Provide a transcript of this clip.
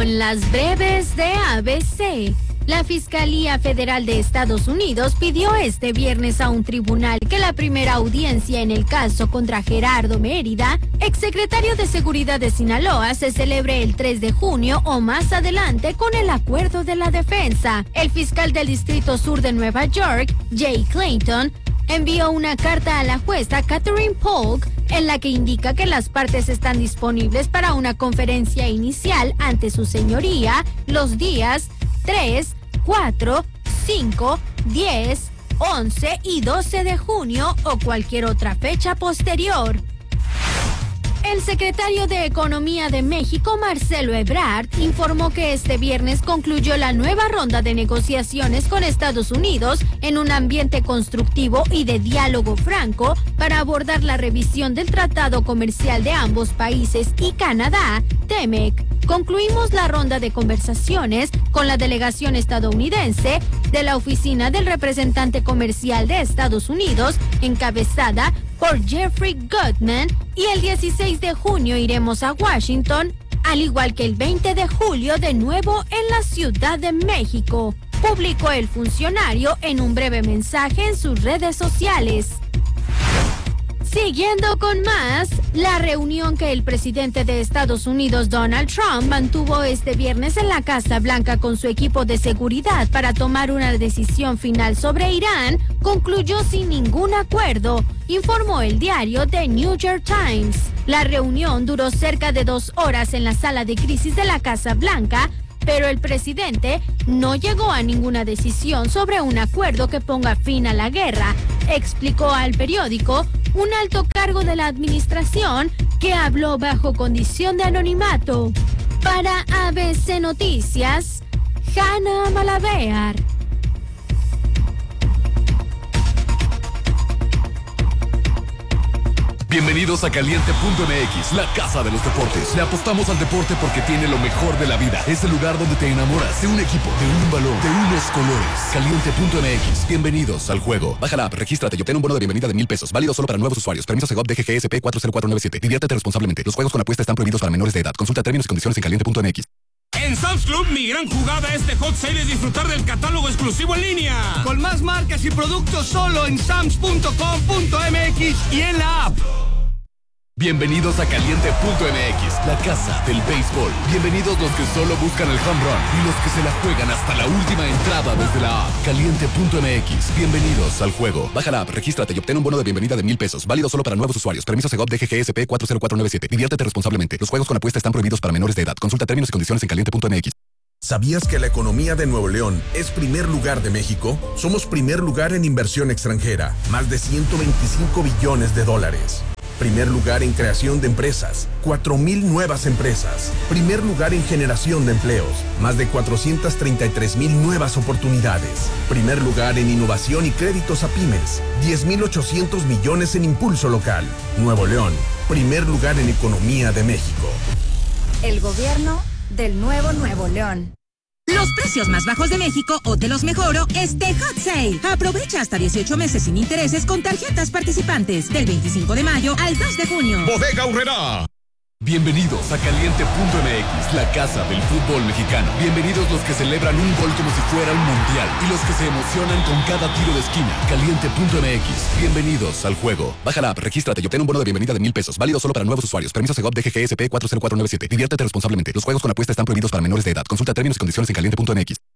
con las breves de ABC. La Fiscalía Federal de Estados Unidos pidió este viernes a un tribunal que la primera audiencia en el caso contra Gerardo Mérida, exsecretario de Seguridad de Sinaloa, se celebre el 3 de junio o más adelante con el acuerdo de la defensa. El fiscal del Distrito Sur de Nueva York, Jay Clayton, envió una carta a la jueza Catherine Polk en la que indica que las partes están disponibles para una conferencia inicial ante su señoría los días 3, 4, 5, 10, 11 y 12 de junio o cualquier otra fecha posterior. El secretario de Economía de México, Marcelo Ebrard, informó que este viernes concluyó la nueva ronda de negociaciones con Estados Unidos en un ambiente constructivo y de diálogo franco para abordar la revisión del Tratado Comercial de ambos países y Canadá, TEMEC. Concluimos la ronda de conversaciones con la delegación estadounidense de la Oficina del Representante Comercial de Estados Unidos, encabezada por Jeffrey Gutman, y el 16 de junio iremos a Washington, al igual que el 20 de julio de nuevo en la Ciudad de México, publicó el funcionario en un breve mensaje en sus redes sociales. Siguiendo con más, la reunión que el presidente de Estados Unidos, Donald Trump, mantuvo este viernes en la Casa Blanca con su equipo de seguridad para tomar una decisión final sobre Irán, concluyó sin ningún acuerdo, informó el diario The New York Times. La reunión duró cerca de 2 horas en la sala de crisis de la Casa Blanca, pero el presidente no llegó a ninguna decisión sobre un acuerdo que ponga fin a la guerra, explicó al periódico un alto cargo de la administración que habló bajo condición de anonimato. Para ABC Noticias, Hannah Malavear. Bienvenidos a Caliente.mx, la casa de los deportes. Le apostamos al deporte porque tiene lo mejor de la vida. Es el lugar donde te enamoras de un equipo, de un balón, de unos colores. Caliente.mx, bienvenidos al juego. Baja la app, regístrate y obtén un bono de bienvenida de $1,000. Válido solo para nuevos usuarios. Permiso Segov DGGSP 40497. Diviértete responsablemente. Los juegos con apuesta están prohibidos para menores de edad. Consulta términos y condiciones en Caliente.mx. En Sam's Club, mi gran jugada este hot sale es disfrutar del catálogo exclusivo en línea. Con más marcas y productos solo en sams.com.mx y en la app. Bienvenidos a Caliente.mx, la casa del béisbol. Bienvenidos los que solo buscan el home run y los que se la juegan hasta la última entrada desde la app. Caliente.mx, bienvenidos al juego. Baja la app, regístrate y obtén un bono de bienvenida de $1,000. Válido solo para nuevos usuarios. Permiso Segov DGGSP 40497. Diviértete responsablemente. Los juegos con apuesta están prohibidos para menores de edad. Consulta términos y condiciones en Caliente.mx. ¿Sabías que la economía de Nuevo León es primer lugar de México? Somos primer lugar en inversión extranjera, más de $125 billones. Primer lugar en creación de empresas, 4,000 nuevas empresas. Primer lugar en generación de empleos, más de 433,000 nuevas oportunidades. Primer lugar en innovación y créditos a pymes, 10,800 millones en impulso local. Nuevo León, primer lugar en economía de México. El gobierno del nuevo Nuevo León. Los precios más bajos de México o te los mejoro este Hot Sale. Aprovecha hasta 18 meses sin intereses con tarjetas participantes del 25 de mayo al 2 de junio. Bodega Aurrerá. Bienvenidos a Caliente.mx, la casa del fútbol mexicano. Bienvenidos los que celebran un gol como si fuera un mundial y los que se emocionan con cada tiro de esquina. Caliente.mx, bienvenidos al juego. Baja la app, regístrate y obtén un bono de bienvenida de $1,000. Válido solo para nuevos usuarios. Permiso Segov DGGSP 40497. Diviértete responsablemente. Los juegos con apuesta están prohibidos para menores de edad. Consulta términos y condiciones en Caliente.mx.